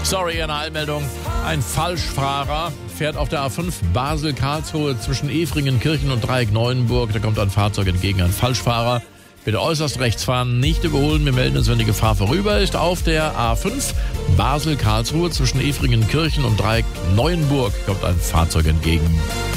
Sorry, eine Eilmeldung. Ein Falschfahrer fährt auf der A5 Basel-Karlsruhe zwischen Efringen-Kirchen und Dreieck-Neuenburg. Da kommt ein Fahrzeug entgegen, ein Falschfahrer. Bitte äußerst rechts fahren, nicht überholen. Wir melden uns, wenn die Gefahr vorüber ist. Auf der A5 Basel-Karlsruhe zwischen Efringen-Kirchen und Dreieck-Neuenburg kommt ein Fahrzeug entgegen.